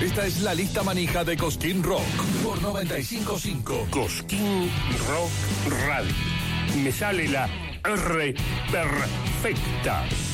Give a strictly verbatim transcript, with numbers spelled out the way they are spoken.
Esta es la lista manija de Cosquín Rock por noventa y cinco punto cinco. Cosquín Rock Radio. Me sale la R perfecta.